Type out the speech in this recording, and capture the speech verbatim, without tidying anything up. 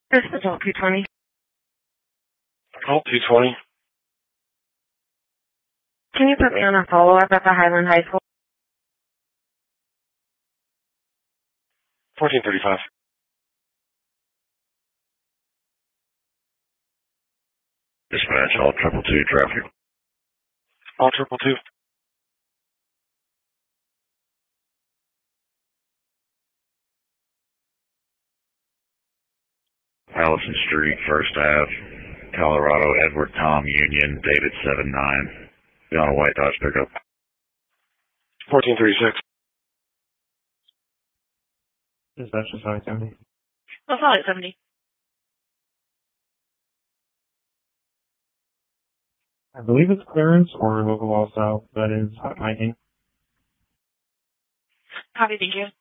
This is Adult two twenty. Adult two twenty. Can you put me on a follow-up at the Highland High School? fourteen thirty-five. Dispatch, all triple two traffic. All triple two. Allison Street, First Ave, Colorado, Edward Tom Union, dated seven nine. Be on a white Dodge pickup. fourteen thirty-six. Dispatch is five seventy. Let's call it seventy. I believe it's clearance or local law style. That is hiking. Copy, thank you.